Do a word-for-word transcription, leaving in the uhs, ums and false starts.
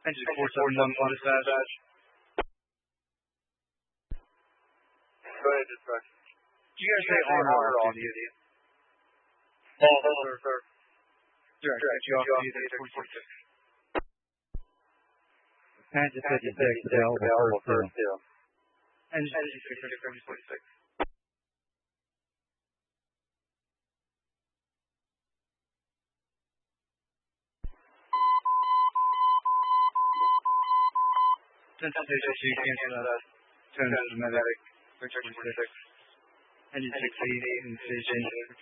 Engine four seven one one dispatch. Go ahead, dispatch. Do you guys say on or off duty? Oh, sir, sir. Sure, I got you off duty at forty-six. Kansas City six, available first two. Engine six forty-six. ten station, cancel that. Turn to the medic. Engine six eight in station.